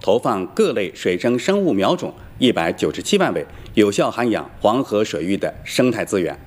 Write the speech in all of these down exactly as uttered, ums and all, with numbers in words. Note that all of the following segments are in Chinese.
投放各类水生生物苗种一百九十七万尾，有效涵养黄河水域的生态资源。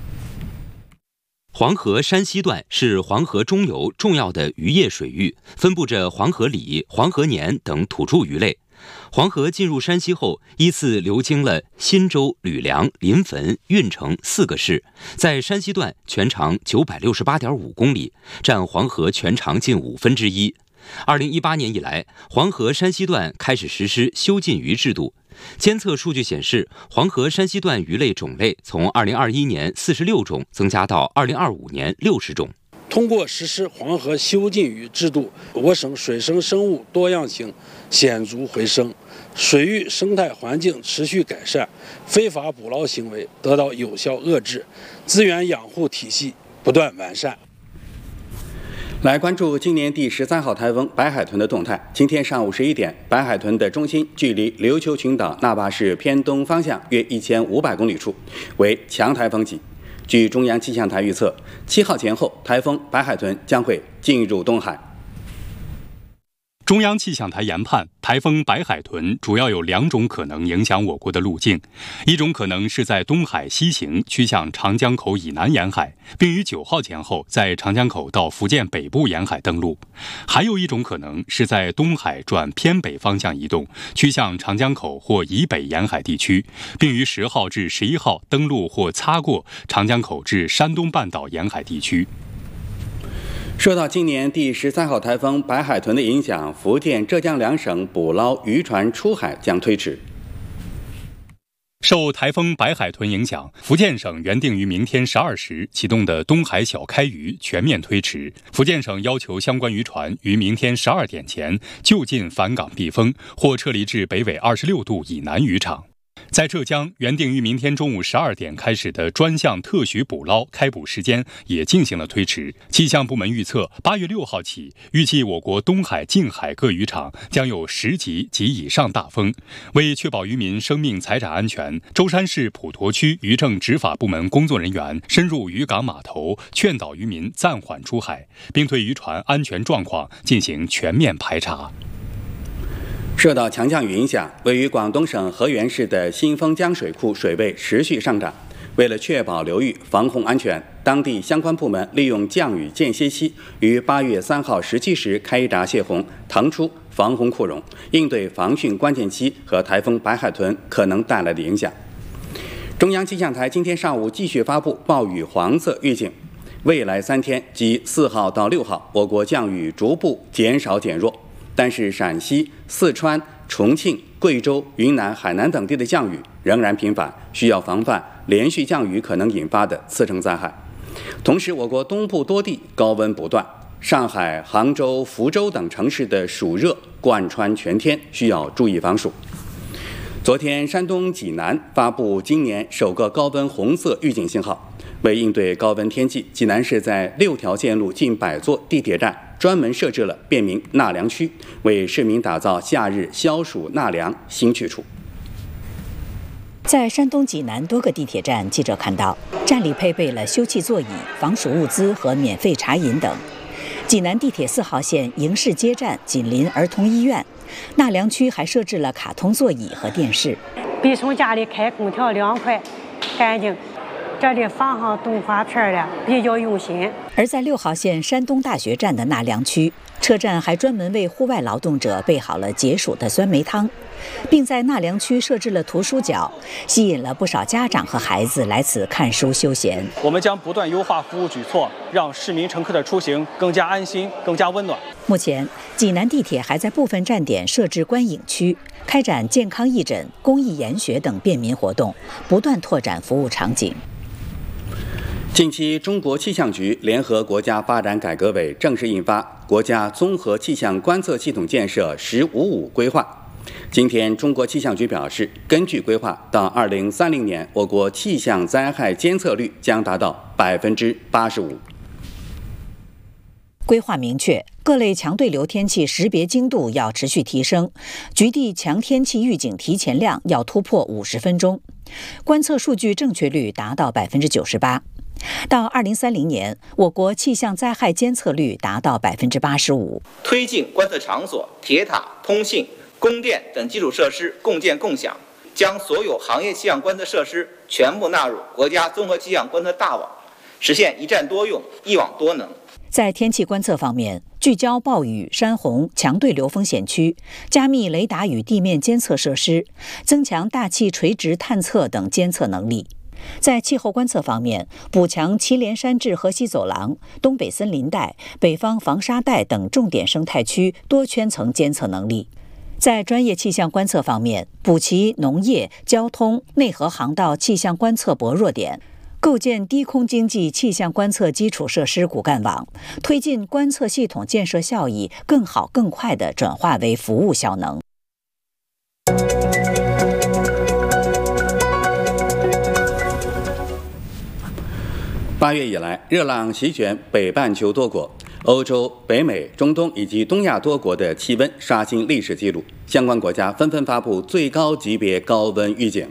黄河山西段是黄河中游重要的渔业水域，分布着黄河鲤、黄河年等土著鱼类。黄河进入山西后，依次流经了新州、吕梁、临汾、运城四个市，在山西段全长九百六十八点五公里，占黄河全长近五分之一。二零一八年以来，黄河山西段开始实施修禁渔制度。监测数据显示，黄河山西段鱼类种类从二零二一年四十六种增加到二零二五年六十种。 通过实施黄河修禁渔制度，我省水生生物多样性显著回升，水域生态环境持续改善，非法捕捞行为得到有效遏制，资源养护体系不断完善。 来关注今年第十三号台风白海豚的动态。今天上午十一点，白海豚的中心距离琉球群岛那霸市偏东方向约一千五百公里处，为强台风级。据中央气象台预测，七号前后，台风白海豚将会进入东海。 中央气象台研判，台风白海豚主要有两种可能影响我国的路径，一种可能是在东海西行，趋向长江口以南沿海，并于九号前后在长江口到福建北部沿海登陆；还有一种可能是在东海转偏北方向移动，趋向长江口或以北沿海地区，并于十号至十一号登陆或擦过长江口至山东半岛沿海地区。 受到今年第十三号台风白海豚的影响，福建、浙江两省捕捞渔船出海将推迟。 受台风白海豚影响，福建省原定于明天十二时启动的东海小开渔全面推迟。福建省要求相关渔船于明天十二点前就近返港避风，或撤离至北纬二十六度以南渔场。在浙江，原定于明天中午十二点开始的专项特许捕捞开捕时间也进行了推迟。气象部门预测，八月六号起，预计我国东海、近海各渔场将有十级及以上大风。为确保渔民生命财产安全，舟山市普陀区渔政执法部门工作人员深入渔港码头，劝导渔民暂缓出海，并对渔船安全状况进行全面排查。 受到强降雨影响，位于广东省河源市的新丰江水库水位持续上涨。为了确保流域防洪安全，当地相关部门利用降雨间歇期，于八月三号十七时开闸泄洪，腾出防洪库容，应对防汛关键期和台风白海豚可能带来的影响。中央气象台今天上午继续发布暴雨黄色预警，未来三天即四号到六号，我国降雨逐步减少减弱。但是陕西、四川、重庆、贵州、云南、海南等地的降雨仍然频繁，需要防范连续降雨可能引发的次生灾害。同时，我国东部多地高温不断，上海、杭州、福州等城市的暑热贯穿全天，需要注意防暑。昨天，山东济南发布今年首个高温红色预警信号。为应对高温天气，济南市在六条线路近百座地铁站专门设置了便民纳凉区，为市民打造夏日消暑纳凉新去处。 在山东济南多个地铁站，记者看到站里配备了休憩座椅、防暑物资和免费茶饮等。济南地铁四号线迎市街站紧邻儿童医院，纳凉区还设置了卡通座椅和电视， 比从家里开空调凉快、干净。这里放上动画片了，比较用心。 而在六号线山东大学站的纳凉区，车站还专门为户外劳动者备好了解暑的酸梅汤，并在纳凉区设置了图书角，吸引了不少家长和孩子来此看书休闲。 我们将不断优化服务举措，让市民乘客的出行更加安心、更加温暖。 目前，济南地铁还在部分站点设置观影区，开展健康义诊、公益研学等便民活动，不断拓展服务场景。 近期，中国气象局联合国家发展改革委正式印发《国家综合气象观测系统建设“十五五”规划》。今天，中国气象局表示，根据规划，到二零三零年，我国气象灾害监测率将达到百分之八十五。 规划明确，各类强对流天气识别精度要持续提升，局地强天气预警提前量要突破五十分钟，观测数据正确率达到百分之九十八。到二零三零年，我国气象灾害监测率达到百分之八十五。 推进观测场所、铁塔、通信、 供电等基础设施共建共享，将所有行业气象观测设施全部纳入国家综合气象观测大网，实现一站多用、一网多能。 在天气观测方面，聚焦暴雨、山洪、强对流风险区，加密雷达与地面监测设施，增强大气垂直探测等监测能力。在气候观测方面，补强祁连山至河西走廊、东北森林带、北方防沙带等重点生态区多圈层监测能力。在专业气象观测方面，补齐农业、交通、内河航道气象观测薄弱点，构建低空经济气象观测基础设施骨干网，推进观测系统建设效益更好更快地转化为服务效能。 八月以来，热浪席卷北半球多国，欧洲、北美、中东以及东亚多国的气温刷新历史纪录，相关国家纷纷发布最高级别高温预警。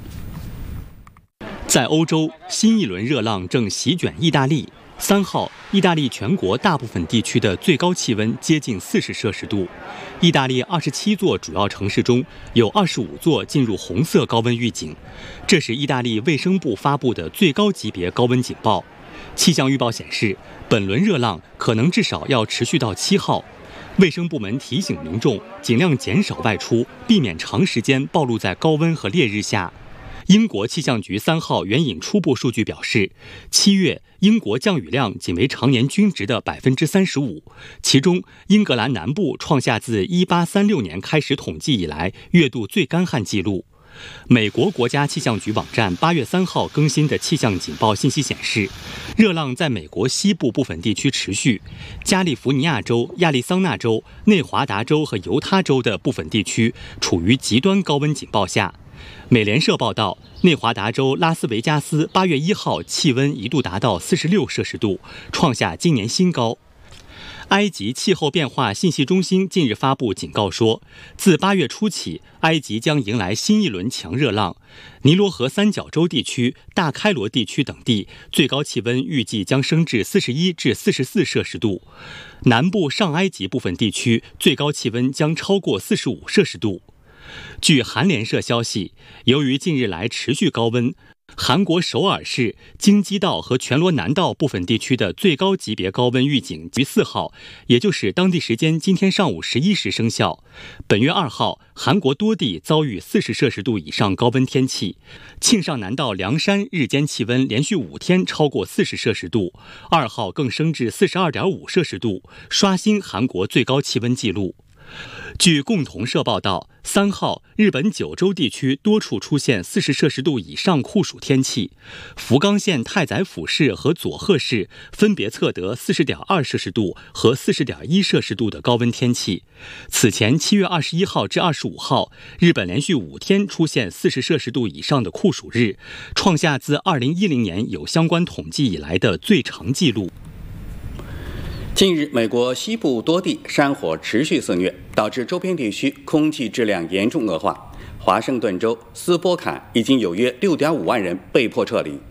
在欧洲，新一轮热浪正席卷意大利。三号，意大利全国大部分地区的最高气温接近四十摄氏度。意大利二十七座主要城市中有二十五座进入红色高温预警，这是意大利卫生部发布的最高级别高温警报。气象预报显示，本轮热浪可能至少要持续到七号。卫生部门提醒民众尽量减少外出，避免长时间暴露在高温和烈日下。英国气象局三号援引初步数据表示，七月英国降雨量仅为常年均值的百分之三十五，其中英格兰南部创下自一八三六年开始统计以来月度最干旱记录。美国国家气象局网站八月三号更新的气象警报信息显示，热浪在美国西部部分地区持续，加利福尼亚州、亚利桑那州、内华达州和犹他州的部分地区处于极端高温警报下。美联社报道，内华达州拉斯维加斯八月一号气温一度达到四十六摄氏度，创下今年新高。埃及气候变化信息中心近日发布警告说，自八月初起，埃及将迎来新一轮强热浪。尼罗河三角洲地区、大开罗地区等地最高气温预计将升至四十一至四十四摄氏度，南部上埃及部分地区最高气温将超过四十五摄氏度。据韩联社消息，由于近日来持续高温，韩国首尔市、京畿道和全罗南道部分地区的最高级别高温预警于四号，也就是当地时间今天上午十一时生效。本月二号，韩国多地遭遇四十摄氏度以上高温天气，庆尚南道凉山日间气温连续五天超过四十摄氏度，二号更升至四十二点五摄氏度，刷新韩国最高气温纪录。据共同社报道，三号，日本九州地区多处出现四十摄氏度以上酷暑天气，福冈县太宰府市和佐贺市分别测得四十点二摄氏度和四十点一摄氏度的高温天气。此前七月二十一号至二十五号，日本连续五天出现四十摄氏度以上的酷暑日，创下自二零一零年有相关统计以来的最长纪录。 近日，美国西部多地山火持续肆虐，导致周边地区空气质量严重恶化。华盛顿州斯波坎已经有约 六点五万人被迫撤离。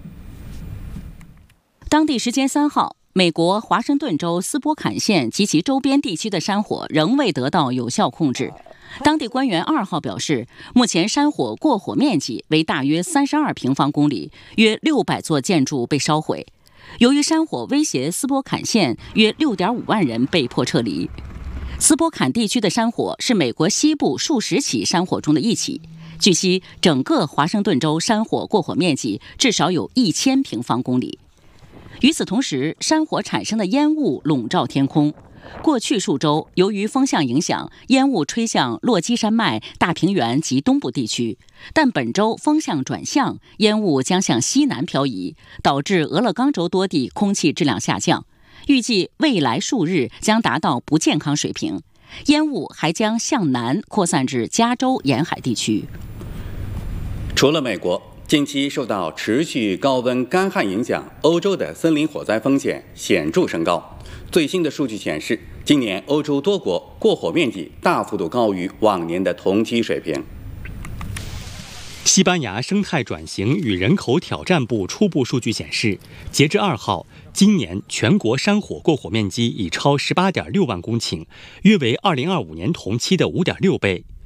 当地时间三号，美国华盛顿州斯波坎县及其周边地区的山火仍未得到有效控制。当地官员二号表示，目前山火过火面积为大约三十二平方公里，约六百座建筑被烧毁。由于山火威胁斯波坎县，约 六点五万人被迫撤离。斯波坎地区的山火是美国西部数十起山火中的一起。据悉，整个华盛顿州山火过火面积至少有一千平方公里。与此同时，山火产生的烟雾笼罩天空。过去数周，由于风向影响，烟雾吹向落基山脉、大平原及东部地区。但本周风向转向，烟雾将向西南漂移，导致俄勒冈州多地空气质量下降。预计未来数日将达到不健康水平。烟雾还将向南扩散至加州沿海地区。 除了美国，近期受到持续高温干旱影响，欧洲的森林火灾风险显著升高。最新的数据显示，今年欧洲多国过火面积大幅度高于往年的同期水平。 西班牙生态转型与人口挑战部初步数据显示，截至二号，今年全国山火过火面积已超 十八点六万公顷，约为二零二五年同期的 五点六倍。